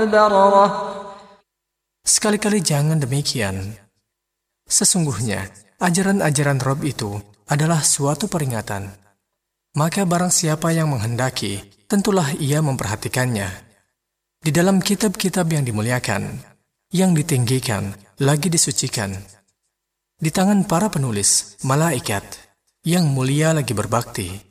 البررة. Sekali-kali jangan demikian. Sesungguhnya, ajaran-ajaran Rabb itu adalah suatu peringatan. Maka barang siapa yang menghendaki, tentulah ia memperhatikannya. Di dalam kitab-kitab yang dimuliakan, yang ditinggikan, lagi disucikan. Di tangan para penulis, malaikat, yang mulia lagi berbakti.